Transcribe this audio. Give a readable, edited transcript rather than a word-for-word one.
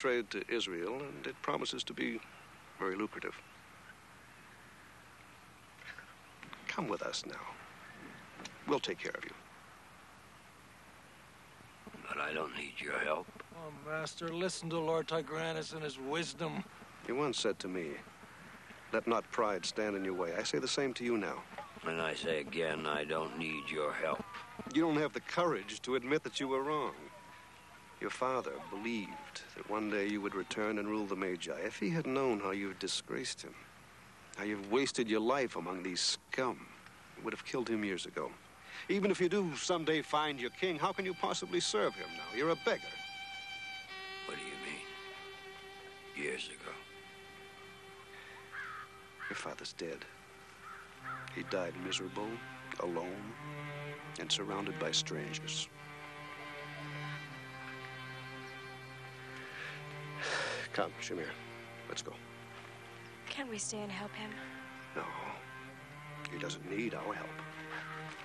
trade to Israel, and it promises to be very lucrative. Come with us now. We'll take care of you. But I don't need your help. Oh, Master, listen to Lord Tigranes and his wisdom. You once said to me, let not pride stand in your way. I say the same to you now. And I say again, I don't need your help. You don't have the courage to admit that you were wrong. Your father believed that one day you would return and rule the Magi. If he had known how you've disgraced him, how you've wasted your life among these scum, he would have killed him years ago. Even if you do someday find your king, how can you possibly serve him now? You're a beggar. What do you mean? Years ago? Your father's dead. He died miserable, alone, and surrounded by strangers. Come, Shamir. Let's go. Can't we stay and help him? No. He doesn't need our help.